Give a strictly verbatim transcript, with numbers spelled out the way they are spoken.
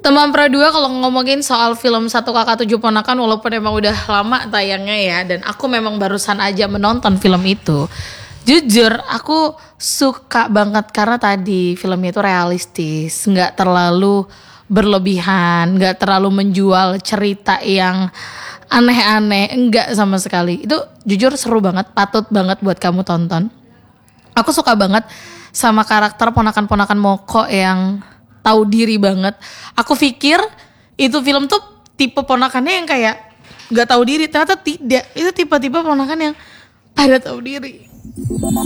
Teman Pro dua kalau ngomongin soal film Satu Kakak Tujuh Ponakan, walaupun emang udah lama tayangnya ya, dan aku memang barusan aja menonton film itu. Jujur aku suka banget karena tadi filmnya itu realistis, nggak terlalu berlebihan, nggak terlalu menjual cerita yang aneh-aneh, enggak sama sekali. Itu jujur seru banget, patut banget buat kamu tonton. Aku suka banget sama karakter ponakan-ponakan Moko yang tahu diri banget. Aku pikir itu film tuh tipe ponakannya yang kayak gak tahu diri, ternyata tidak. Itu tipe-tipe ponakan yang pada tahu diri.